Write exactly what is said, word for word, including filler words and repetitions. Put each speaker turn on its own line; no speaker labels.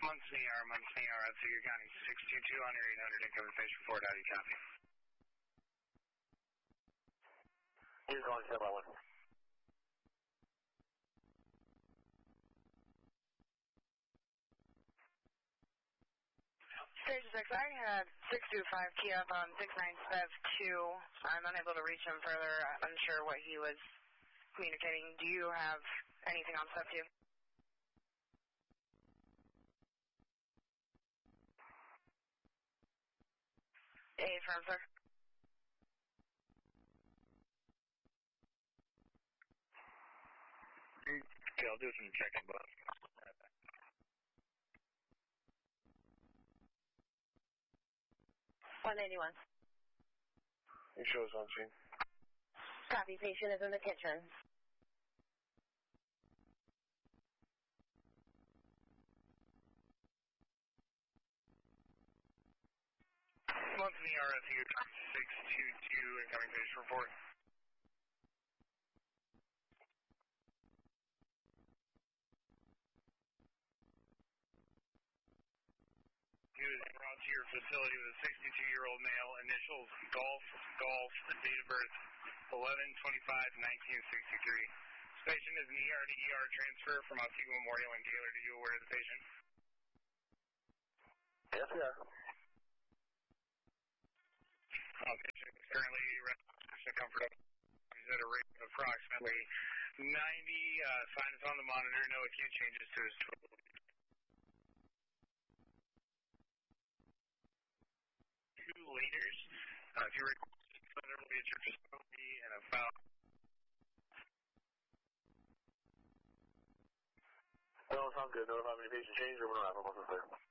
Muncie, R, Muncie, R, at Figure County, six two two on your eight hundred, incoming patient report, how do you copy?
He's going to one.
Stage six, I had six two five key up on six nine seven two. I'm unable to reach him further, unsure what he was communicating. Do you have anything on step two? A firm, sir.
Okay, I'll do some checking, but.
one eighty-one.
You show us on scene.
Copy, patient is in the kitchen.
Muncie, R, at Figure six two two, incoming patient report. He was brought to your facility with a sixty-two-year-old male, initials Golf, Golf, date of birth eleven twenty-five nineteen sixty-three. This patient is an E R to E R transfer from Otsego Memorial and Gaylord. Are you aware of the patient?
Yes, we are.
Uh, patient is currently restoration comfort. He's at a rate of approximately ninety. Uh, sign is on the monitor. No acute changes to his total. Two liters. Uh, if you require will be at your facility and about.
No, sounds good. No, if I have any patient change or we don't have them.